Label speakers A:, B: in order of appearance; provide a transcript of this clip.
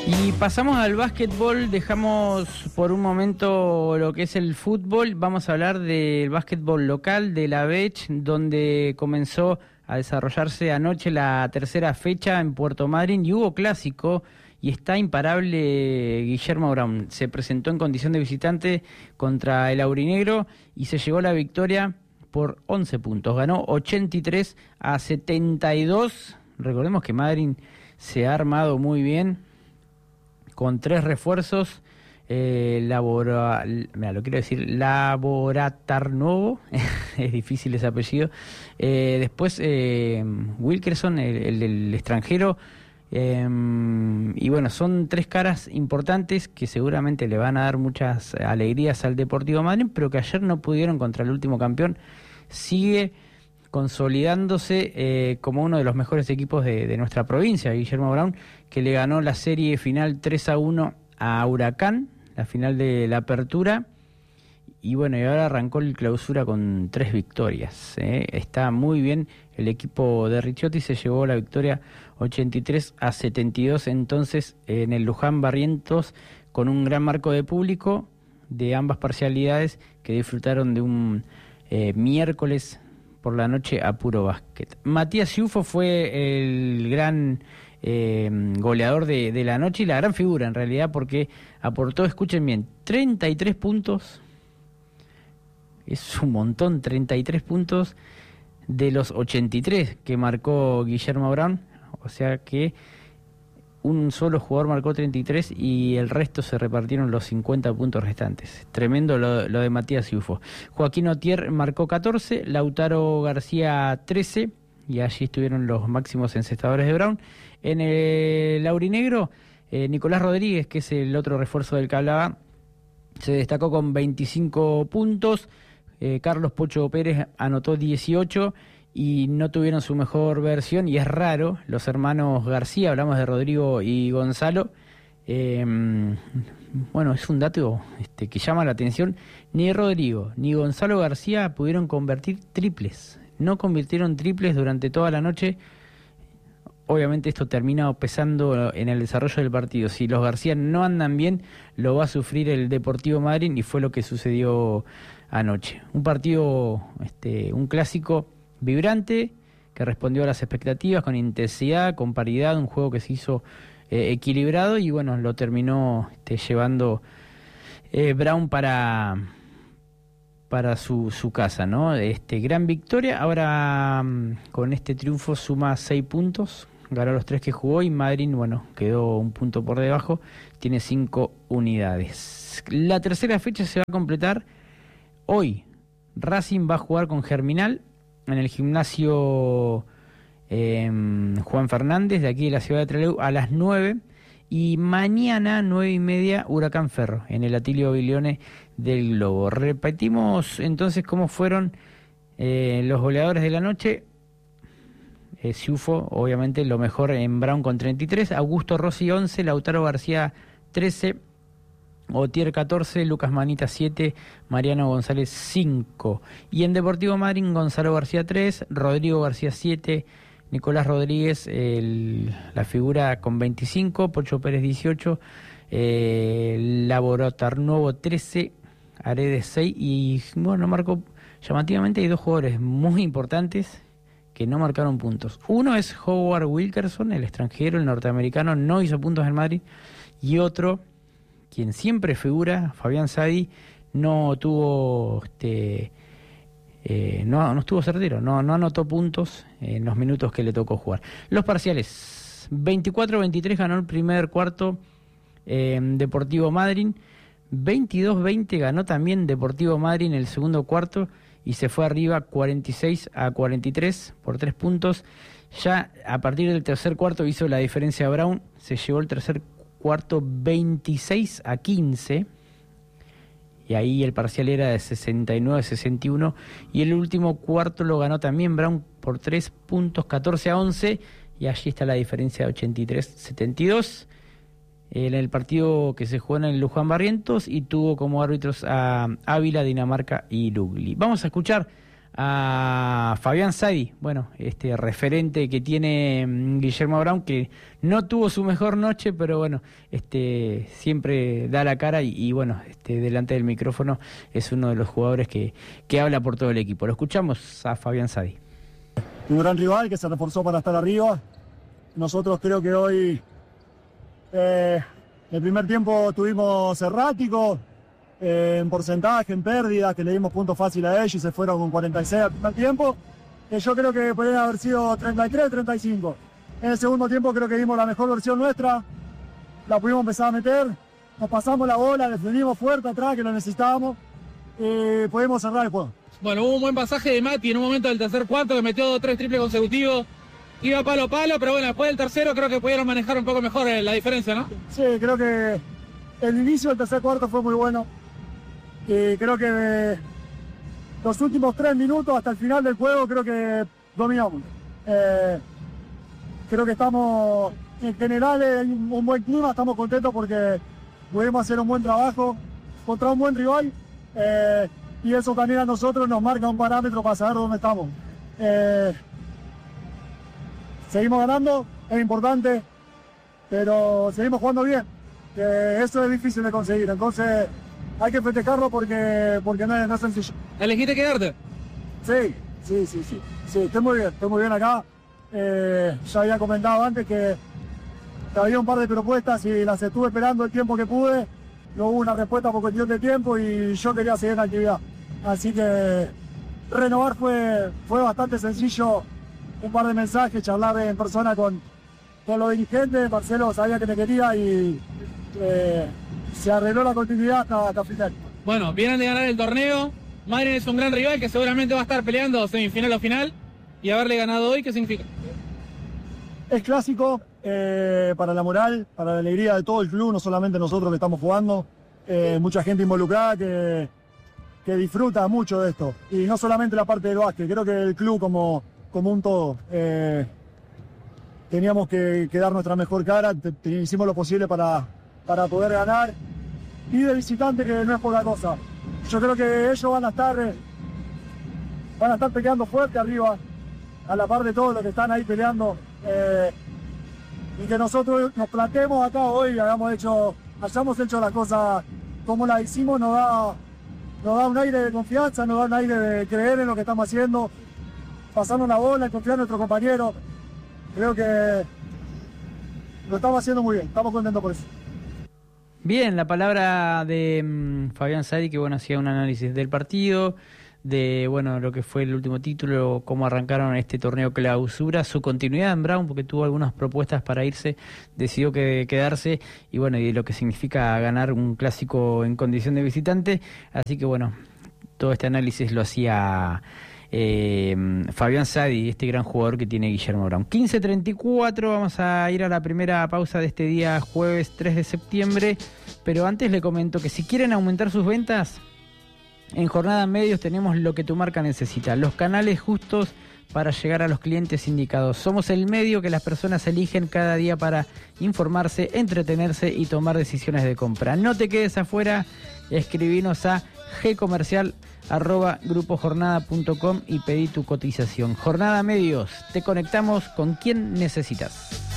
A: Y pasamos al básquetbol, dejamos por un momento lo que es el fútbol, vamos a hablar del básquetbol local de la BECH, donde comenzó a desarrollarse anoche la tercera fecha en Puerto Madryn y hubo clásico y está imparable Guillermo Brown. Se presentó en condición de visitante contra el aurinegro y se llevó la victoria por 11 puntos, ganó 83-72, recordemos que Madryn se ha armado muy bien, con 3 refuerzos, Laboratarnovo, es difícil ese apellido, después Wilkerson, el del extranjero, y bueno, son 3 caras importantes que seguramente le van a dar muchas alegrías al Deportivo Madryn, pero que ayer no pudieron contra el último campeón. Sigue consolidándose como uno de los mejores equipos de nuestra provincia, Guillermo Brown, que le ganó la serie final 3-1 a Huracán, la final de la apertura, y bueno, y ahora arrancó el clausura con 3 victorias. Está muy bien el equipo de Ricciotti, se llevó la victoria 83-72 entonces en el Luján Barrientos, con un gran marco de público de ambas parcialidades que disfrutaron de un miércoles por la noche a puro básquet. Matías Ciuffo fue el gran goleador de la noche y la gran figura en realidad, porque aportó, escuchen bien, 33 puntos, es un montón, 33 puntos de los 83 que marcó Guillermo Brown, o sea que un solo jugador marcó 33 y el resto se repartieron los 50 puntos restantes. Tremendo lo de Matías Ciuffo. Joaquín Otier marcó 14, Lautaro García 13, y allí estuvieron los máximos encestadores de Brown. En el aurinegro, Nicolás Rodríguez, que es el otro refuerzo del que hablaba, se destacó con 25 puntos. Carlos Pocho Pérez anotó 18 y no tuvieron su mejor versión, y es raro, los hermanos García, hablamos de Rodrigo y Gonzalo, bueno, es un dato que llama la atención, ni Rodrigo ni Gonzalo García pudieron convertir triples, no convirtieron triples durante toda la noche. Obviamente esto termina pesando en el desarrollo del partido. Si los García no andan bien, lo va a sufrir el Deportivo Madryn, y fue lo que sucedió anoche. Un partido, un clásico vibrante, que respondió a las expectativas con intensidad, con paridad, un juego que se hizo equilibrado, y bueno, lo terminó llevando Brown para su casa, ¿no? Gran victoria. Ahora con este triunfo suma 6 puntos, ganó los 3 que jugó, y Madryn, bueno, quedó un punto por debajo, tiene 5 unidades. La tercera fecha se va a completar hoy. Racing va a jugar con Germinal en el gimnasio Juan Fernández de aquí de la ciudad de Trelew a las 9, y mañana 9:30 Huracán Ferro en el Atilio Bilione del Globo. Repetimos entonces cómo fueron los goleadores de la noche. Ciuffo, obviamente lo mejor en Brown con 33, Augusto Rossi 11, Lautaro García 13, Otier 14, Lucas Manita 7, Mariano González 5. Y en Deportivo Madryn, Gonzalo García 3, Rodrigo García 7, Nicolás Rodríguez, la figura con 25, Pocho Pérez 18, Laboratarnovo 13, Aredes 6, y bueno, marcó llamativamente, hay 2 jugadores muy importantes que no marcaron puntos. Uno es Howard Wilkerson, el extranjero, el norteamericano, no hizo puntos en Madrid, y otro, quien siempre figura, Fabián Sadi, no tuvo no estuvo certero, no anotó puntos en los minutos que le tocó jugar. Los parciales: 24-23 ganó el primer cuarto Deportivo Madryn, 22-20 ganó también Deportivo Madryn el segundo cuarto, y se fue arriba 46-43 por 3 puntos. Ya a partir del tercer cuarto hizo la diferencia Brown, se llevó el tercer cuarto 26-15, y ahí el parcial era de 69-61, y el último cuarto lo ganó también Brown por 3 puntos, 14-11, y allí está la diferencia de 83-72. En el partido que se jugó en el Luján Barrientos, y tuvo como árbitros a Ávila, Dinamarca y Lugli. Vamos a escuchar a Fabián Sadi, bueno, este referente que tiene Guillermo Brown, que no tuvo su mejor noche, pero bueno, siempre da la cara y bueno, delante del micrófono es uno de los jugadores que habla por todo el equipo. Lo escuchamos a Fabián Sadi.
B: Un gran rival que se reforzó para estar arriba. Nosotros creo que hoy el primer tiempo tuvimos erráticos en porcentaje, en pérdidas, que le dimos puntos fáciles a ellos y se fueron con 46 al primer tiempo. Yo creo que podrían haber sido 33, 35. En el segundo tiempo creo que dimos la mejor versión nuestra, la pudimos empezar a meter, nos pasamos la bola, defendimos fuerte atrás, que lo necesitábamos, y pudimos cerrar el juego.
C: Bueno, hubo un buen pasaje de Mati en un momento del tercer cuarto que metió 3 triples consecutivos. Iba palo a palo, pero bueno, después del tercero creo que pudieron manejar un poco mejor la diferencia, ¿no?
B: Sí, creo que el inicio del tercer cuarto fue muy bueno. Y creo que los últimos 3 minutos hasta el final del juego creo que dominamos. Creo que estamos en general en un buen clima, estamos contentos porque pudimos hacer un buen trabajo contra un buen rival. Y eso también a nosotros nos marca un parámetro para saber dónde estamos. Seguimos ganando, es importante, pero seguimos jugando bien, que eso es difícil de conseguir, entonces hay que festejarlo porque no es sencillo.
C: ¿Elegiste quedarte?
B: Sí, estoy muy bien acá. Ya había comentado antes que había un par de propuestas y las estuve esperando el tiempo que pude. No hubo una respuesta por cuestión de tiempo y yo quería seguir en la actividad. Así que renovar fue bastante sencillo. Un par de mensajes, charlar en persona con los dirigentes. Marcelo sabía que me quería y se arregló la continuidad hasta final.
C: Bueno, vienen de ganar el torneo. Madrid es un gran rival que seguramente va a estar peleando semifinal o final. Y haberle ganado hoy, ¿qué significa?
B: Es clásico para la moral, para la alegría de todo el club, no solamente nosotros que estamos jugando. Mucha gente involucrada que disfruta mucho de esto. Y no solamente la parte del básquet, creo que el club como un todo. Teníamos que dar nuestra mejor cara, hicimos lo posible para poder ganar. Y de visitante, que no es poca cosa. Yo creo que ellos van a estar peleando fuerte arriba, a la par de todos los que están ahí peleando. Y que nosotros nos planteemos acá hoy, hayamos hecho las cosas como las hicimos, nos da un aire de confianza, nos da un aire de creer en lo que estamos haciendo, pasarnos la bola y confiar en nuestros compañeros. Creo que lo estamos haciendo muy bien, estamos contentos por eso.
A: Bien, la palabra de Fabián Sadi, que bueno, hacía un análisis del partido, de bueno, lo que fue el último título, cómo arrancaron este torneo clausura, su continuidad en Brown, porque tuvo algunas propuestas para irse, decidió quedarse, y bueno, y lo que significa ganar un clásico en condición de visitante. Así que bueno, todo este análisis lo hacía Fabián Sadi, este gran jugador que tiene Guillermo Brown. 15:34, vamos a ir a la primera pausa de este día jueves 3 de septiembre, pero antes le comento que si quieren aumentar sus ventas, en Jornada Medios tenemos lo que tu marca necesita, los canales justos para llegar a los clientes indicados. Somos el medio que las personas eligen cada día para informarse, entretenerse y tomar decisiones de compra. No te quedes afuera, escribinos a gcomercial@grupojornada.com y pedí tu cotización. Jornada Medios, te conectamos con quien necesitas.